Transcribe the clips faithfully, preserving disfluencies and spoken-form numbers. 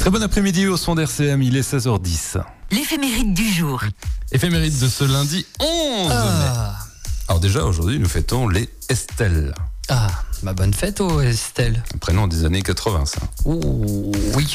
Très bon après-midi au son d'R C M, il est seize heures dix. L'éphéméride du jour. Éphéméride de ce lundi onze Ah. mai. Alors déjà, aujourd'hui, nous fêtons les Estelle. Ah, bah bonne fête, oh Estelle. Un prénom des années quatre-vingts, ça. Oh, oui.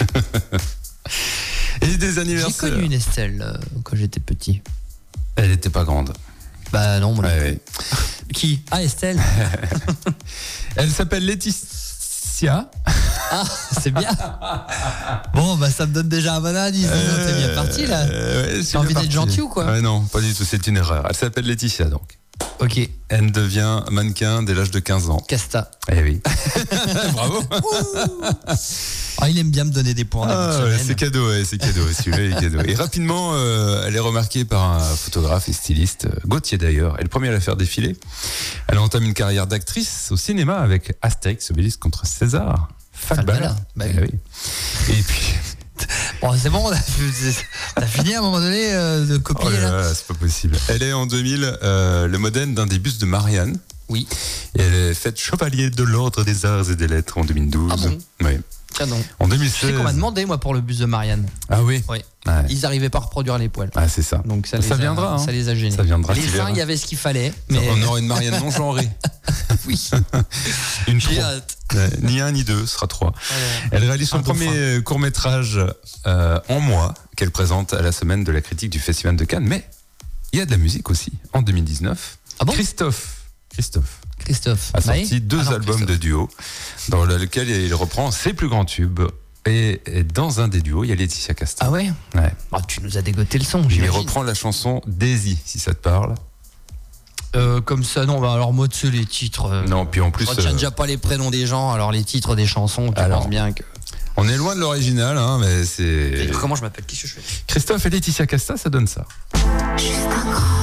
Et des J'ai anniversaires. connu une Estelle euh, quand j'étais petit. Elle n'était pas grande. Bah non, moi. Ouais, ouais. Qui Ah, Estelle. Elle s'appelle Laetitia. Ah, c'est bien. Bon, bah ça me donne déjà un bon indice. Euh, T'es bien parti là. Euh, ouais, c'est T'as envie bien d'être parti. gentil ou quoi? Ouais, non, pas du tout, c'est une erreur. Elle s'appelle Laetitia, donc. Ok, Elle devient mannequin dès l'âge de quinze ans. Casta. Eh oui. Bravo. Ah, il aime bien me donner des points. Ah, début de ouais, semaine. c'est cadeau, ouais, c'est cadeau, celui-là il est cadeau. Et rapidement, euh, elle est remarquée par un photographe et styliste, Gauthier d'ailleurs. Elle est le premier à la faire défiler. Elle entame une carrière d'actrice au cinéma avec Astérix, Obélix contre César. Falbala. Bah Eh oui. Et puis, Bon, c'est bon, on a, on a fini à un moment donné euh, de copier oh là là. là, c'est pas possible. Elle est en deux mille euh, le modèle d'un des bustes de Marianne. Oui. Et elle est faite chevalier de l'ordre des arts et des lettres en deux mille douze. Ah bon? Oui. Tiens donc. En deux mille Tu sais seize. qu'on m'a demandé, moi, pour le bus de Marianne. Ah oui. Oui. Ouais. Ils n'arrivaient pas à reproduire les poils. Ah, c'est ça. Donc ça, les Ça a- viendra, hein. Ça les a gênés. Ça viendra, Les tu seins, verras. il y avait ce qu'il fallait. Mais On aura une Marianne non genrée. oui. Une J'ai trois. hâte. Ouais, ni un ni deux, ce sera trois. Elle réalise son Un dauphin. premier court-métrage euh, en mois qu'elle présente à la semaine de la critique du Festival de Cannes. Mais il y a de la musique aussi. En deux mille dix-neuf, Ah bon? Christophe, Christophe Christophe a Maé sorti deux Ah non, albums Christophe. de duo dans lesquels il reprend ses plus grands tubes. Et, et dans un des duos, il y a Laetitia Casta. Ah ouais? Ouais. Bah, tu nous as dégoté le son, Il j'imagine. reprend la chanson Daisy, si ça te parle. Euh, comme ça, non, bah alors moi, tu sais, les titres. Euh, Non, puis en plus, je retiens euh, déjà pas les prénoms des gens, alors les titres des chansons, tu Alors. penses bien que. on est loin de l'original, hein, mais c'est... Comment je m'appelle? Qu'est-ce que je fais? Christophe et Laetitia Casta, ça donne ça. Juste un grand